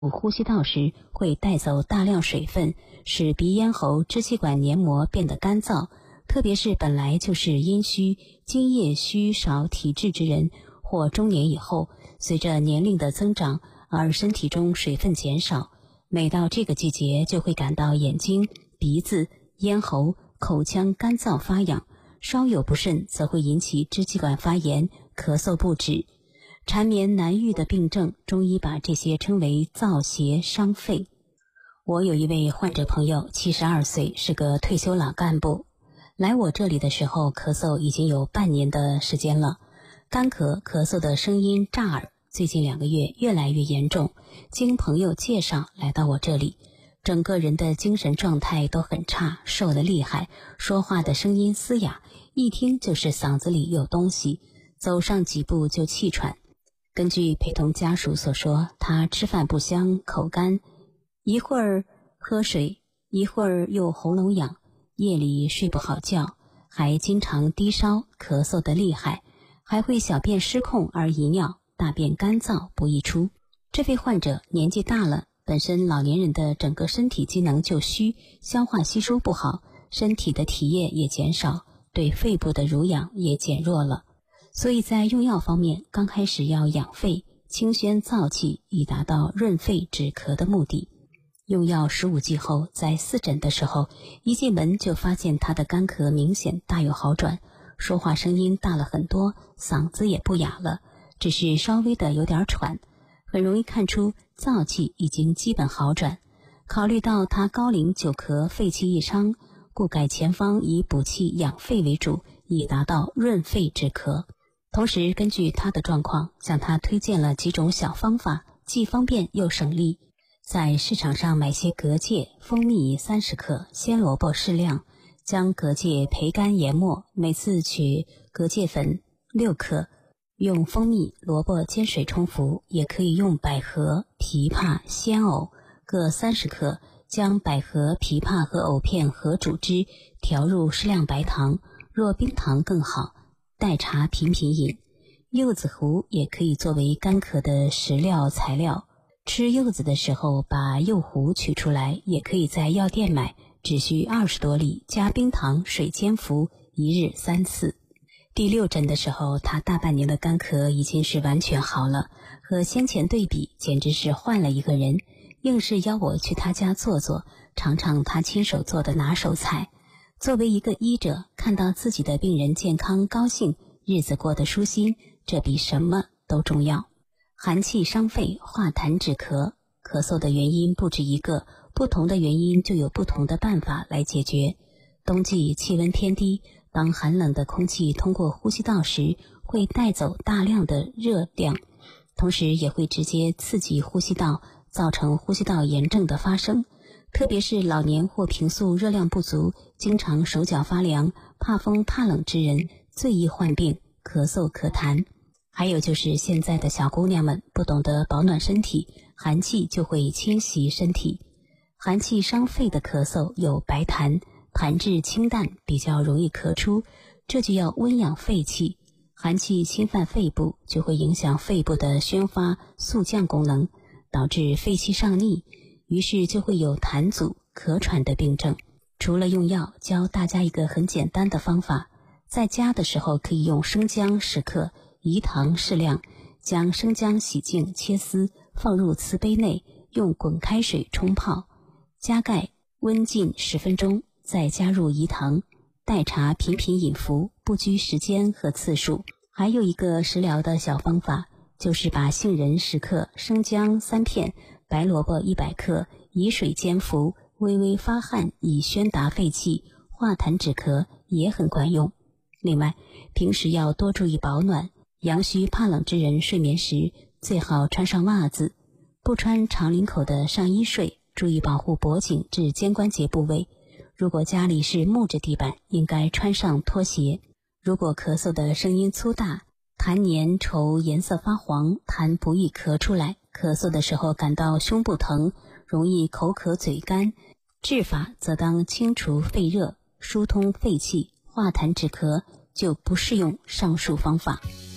呼吸道时会带走大量水分，使鼻咽喉支气管黏膜变得干燥，特别是本来就是阴虚、津液虚少体质之人，或中年以后，随着年龄的增长而身体中水分减少，每到这个季节就会感到眼睛、鼻子、咽喉、口腔干燥发痒，稍有不慎则会引起支气管发炎，咳嗽不止。缠绵难愈的病症，中医把这些称为燥邪伤肺。我有一位患者朋友，72岁，是个退休老干部，来我这里的时候咳嗽已经有半年的时间了，干咳咳嗽的声音炸耳，最近2个月越来越严重，经朋友介绍来到我这里，整个人的精神状态都很差，瘦得厉害，说话的声音嘶哑，一听就是嗓子里有东西，走上几步就气喘。根据陪同家属所说，他吃饭不香，口干，一会儿喝水，一会儿又喉咙痒，夜里睡不好觉，还经常低烧，咳嗽得厉害，还会小便失控而遗尿，大便干燥不易出。这位患者年纪大了，本身老年人的整个身体机能就虚，消化吸收不好，身体的体液也减少，对肺部的濡养也减弱了。所以在用药方面，刚开始要养肺、清宣燥气，以达到润肺止咳的目的。用药15剂后，在4诊的时候，一进门就发现他的干咳明显大有好转，说话声音大了很多，嗓子也不哑了，只是稍微的有点喘，很容易看出燥气已经基本好转。考虑到他高龄久咳，肺气易伤，故改前方以补气养肺为主，以达到润肺止咳。同时根据他的状况，向他推荐了几种小方法，既方便又省力。在市场上买些蛤蚧、蜂蜜30克，鲜萝卜适量，将蛤蚧焙干研末，每次取蛤蚧粉6克，用蜂蜜、萝卜煎水冲服，也可以用百合、枇杷、鲜藕各30克，将百合、枇杷和藕片合煮汁，调入适量白糖，若冰糖更好，代茶频频饮。柚子核也可以作为干咳的食料材料，吃柚子的时候把柚核取出来，也可以在药店买，只需20多粒，加冰糖水煎服，1日3次。第6诊的时候，他大半年的干咳已经是完全好了，和先前对比简直是换了一个人，硬是邀我去他家坐坐，尝尝他亲手做的拿手菜。作为一个医者，看到自己的病人健康高兴，日子过得舒心，这比什么都重要。寒气伤肺，化痰止咳，咳嗽的原因不止一个，不同的原因就有不同的办法来解决。冬季气温偏低，当寒冷的空气通过呼吸道时，会带走大量的热量，同时也会直接刺激呼吸道，造成呼吸道炎症的发生。特别是老年或平素热量不足，经常手脚发凉、怕风怕冷之人，最易患病，咳嗽咳痰。还有就是现在的小姑娘们不懂得保暖身体，寒气就会侵袭身体。寒气伤肺的咳嗽有白痰，痰质清淡，比较容易咳出，这就要温养肺气。寒气侵犯肺部，就会影响肺部的宣发肃降功能，导致肺气上逆，于是就会有痰阻、咳喘的病症。除了用药，教大家一个很简单的方法，在家的时候可以用生姜10克，饴糖适量，将生姜洗净切丝，放入瓷杯内，用滚开水冲泡，加盖温浸10分钟，再加入饴糖，代茶频频饮服，不拘时间和次数。还有一个食疗的小方法，就是把杏仁10克、生姜3片、白萝卜100克，以水煎服，微微发汗，以宣达肺气，化痰止咳，也很管用。另外，平时要多注意保暖，阳虚怕冷之人睡眠时最好穿上袜子，不穿长领口的上衣睡，注意保护脖颈至肩关节部位。如果家里是木质地板，应该穿上拖鞋。如果咳嗽的声音粗大，痰黏稠，颜色发黄，痰不易咳出来，咳嗽的时候感到胸部疼，容易口渴嘴干，治法则当清除肺热，疏通肺气，化痰止咳，就不适用上述方法。